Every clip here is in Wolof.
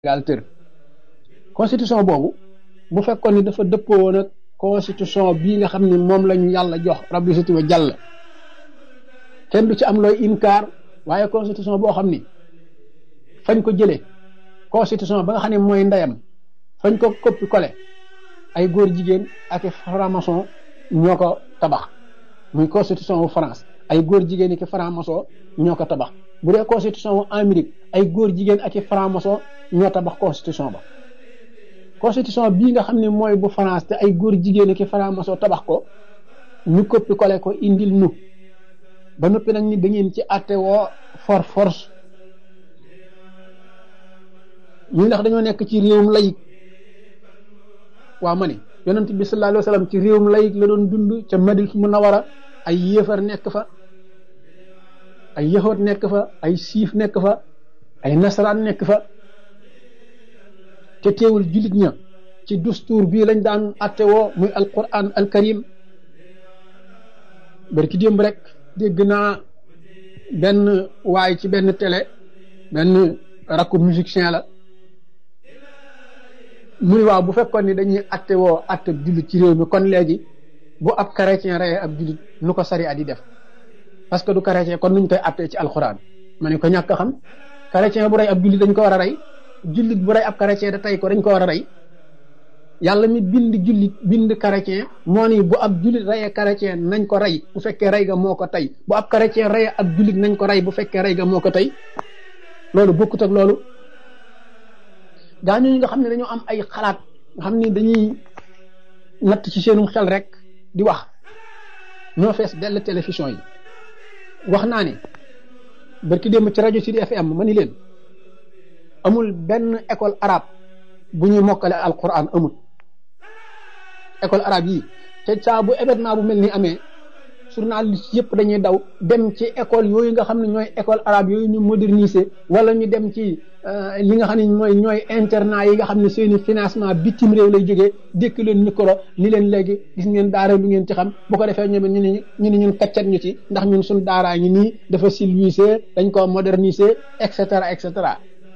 Sénégal tër constitution boobu bu fekkoon ni dafa dëppoo woon ak constitution bii nga xam ni moom lañu yàlla jox rabbi siti wa jàll kenn du ci am looy inkaar waaye constitution boo xam ni fañ ko jëlee constitution ba nga xam ne mooy ndeyam fañ ko coppi collé ay góor jigéen ak franc-maçon ñoo ko tabax muy constitution wu France ay góor jigéen ak franc-maçon ñoo ko tabax bu dee constitution wu Amérique ay góor jigéen ak franc-maçon ñoo tabax constitution ba constitution bii nga xam ne mooy bu France te ay góor jigéen ak franc-maçon tabax ko ñu coppi collé ko indil nu ba noppi nag ni da ngeen ci àtte woo force ñu ndax dañoo nekk ci réewum layik waaw ma ne yonent bi sallallahu alayhi wa sallam ci réewum layik la doon dund ca Madina Munawara ay yéefar nekk fa ay yahood nekk fa ay siif nekk fa ay nasaraan nekk fa te teewul jullit ña ci dustuur bii lañ daan àtte woo muy alquran alkarim barki démb rek dégg naa benn waay ci benn télé benn rakku musicien la muy waaw bu fekkoon ni dañuy atte woo atte jullit ci réew mi kon léegi bu ab chrétien reyee ab jullit nu ko sari at yi def parce que du chrétien kon nuñ koy attee ci alxuraan ma ne ko ñàkk a xam chrétien bu rey ab jullit dañ ko war a rey jullit bu rey ab chrétien da tey ko dañ ko war a rey yàlla mi bind jullit bind chrétien moo ni bu ab jullit reyee chrétien nañ ko rey bu fekkee rey ga moo ko tey bu ab chrétien reyee ab jullit nañ ko rey bu fekkee rey ga moo ko tey loolu bokkut ak loolu daañu nga xam ne dañoo am ay xalaat nga xam ni dañuy natt ci seenum xel rek di wax ñoo fees dell télévision yi wax naa ne barki démb ci rajo Sud FM ma ni leen amul benn école arabe bu ñuy mokkale alquran amul école arabe yi te saa bu événement bu mel ni amee journaliste yëpp dañuy daw dem ci école yooyu nga xam ne ñooy école arabe yooyu ñu moderniser wala ñu dem ci li nga xam ne ñooy internat yi nga xam ne seeni financement bitim réew lay jógee dékk leen micro ni leen léegi gis ngeen daara lu ngeen ci xam bu ko defee ñoom ñu ne ñun kaccat ñu ci ndax ñun suñ daaraa ngi nii dafa silvisé dañ ko moderniser et cetera et cetera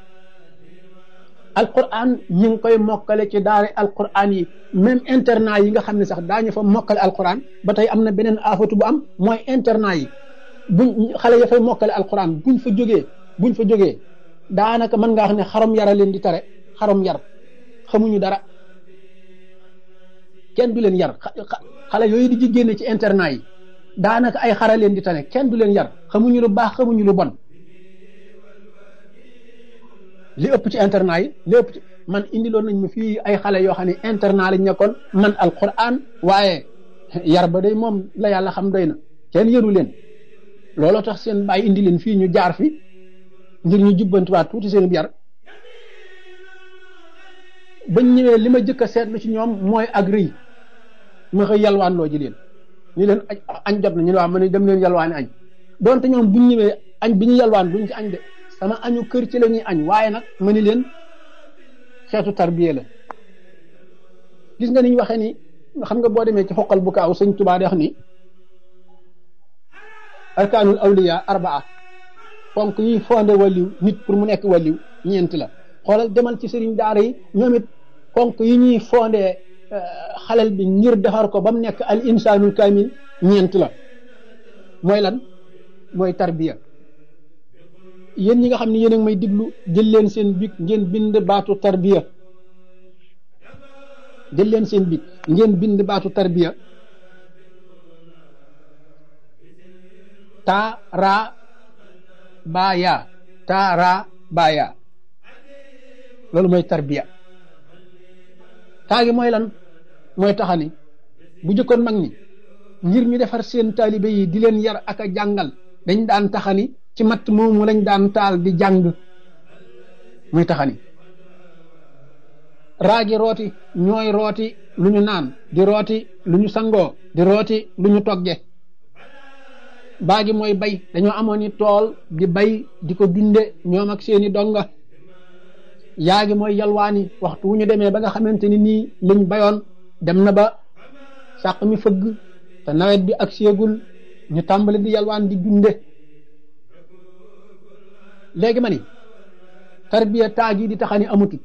alquran ñu ngi koy mokkale ci daara alquran yi même internat yi nga xam ne sax daañu fa mokkale alquran ba tey am na beneen afatu bu am mooy internat yi buñ xale ya fay mokkale alquran buñ fa jógee daanaka mën ngaa xam ne xarom yara leen di tare xarom yar xamuñu dara kenn du leen yar xale yooyu di génne ci internat yi daanaka ay xara leen di tare kenn du leen yar xamuñu lu baax xamuñu lu bon li ëpp ci internat yi li ëpp ci man indiloon nañ ma fii ay xale yoo xam ne internat lañ nekkoon man alquran waaye yar ba day moom la yàlla xam doy na kenn yëru leen looloo tax seen bàyyi indi leen fii ñu jaar fi ngir ñu jubbantiwaat tuuti seen yar bañ ñëwee li ma jëkk a seetlu ci ñoom mooy ak rëy ma xëy yalwaan loo ji leen ni leen añ jot na ñu ne waaw ma ne dem leen yalwaani añ donte ñoom buñ ñëwee añ bi ñu yalwaan duñ ci añ de sama añu kër ci la ñuy añ waaye nag ma ni leen xeetu tarbiya la gis nga niñ waxee ni xam nga boo demee ci xoqal bu kaaw sëñ Tuubaa di wax ni arkaanul awliya arbaa fonk yi fondé waliw nit pour mu nekk waliw ñeent la xoolal demal ci sëriñ daara yi ñoom it fonk yi ñuy fondé xalal bi ngir defar ko ba mu nekk al insaanul kaamil ñeent la mooy lan mooy tarbiya yéen ñi nga xam ne yéen a ngi may diglu jël leen seen bic ngeen bind baatu tarbiya jël leen seen bic ngeen bind baatu tarbiya taara baaya loolu mooy tarbiya taagi mooy lan mooy taxani bu jëkkoon mag ñi ngir ñu defar seen taalibe yi di leen yar ak a jàngal dañ daan taxani ci matt moomu lañ daan taal di jàng muy taxani raagi rooti ñooy rooti lu ñu naan di rooti lu ñu sangoo di rooti lu ñu togge baagi mooy bay dañoo amoon ni tool di bay di ko dunde ñoom ak seeni donga yaagi mooy yalwaani waxtu wu ñu demee ba nga xamante ni nii liñ bayoon dem na ba sàq mi fëgg te nawet bi ak seegul ñu tàmbali di yalwaan di dunde léegi ma ni tarbiya taa gi di taxani amutut